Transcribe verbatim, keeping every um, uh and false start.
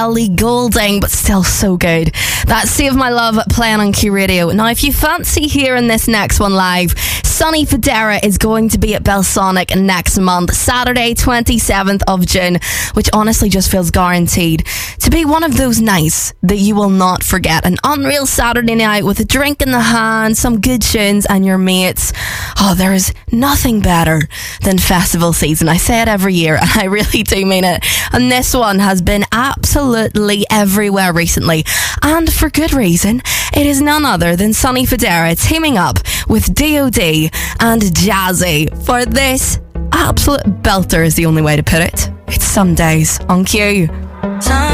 Ellie Goulding, but still so good. That's Save My Love playing on Q Radio. Now, if you fancy hearing this next one live, Sonny Fodera is going to be at Belsonic next month, Saturday, twenty-seventh of June, which honestly just feels guaranteed to be one of those nights that you will not forget. An unreal Saturday night with a drink in the hand, some good tunes, and your mates. Oh, there is nothing better than festival season. I say it every year, and I really do mean it. And this one has been absolutely everywhere recently, and for good reason. It is none other than Sonny Fodera teaming up with D O D and Jazzy for this absolute belter, is the only way to put it. It's Some Days on Q.